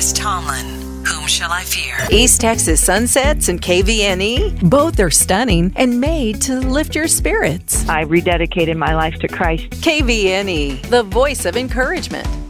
Chris Tomlin. Whom shall I fear? East Texas Sunsets and KVNE, both are stunning and made to lift your spirits. I rededicated my life to Christ. KVNE, the voice of encouragement.